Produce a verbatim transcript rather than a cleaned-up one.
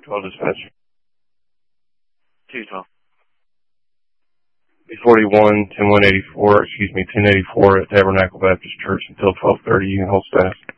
twelve dispatch. two twelve. B forty-one, ten one eighty-four, excuse me, ten eighty-four at Tabernacle Baptist Church until twelve thirty. You can hold staff.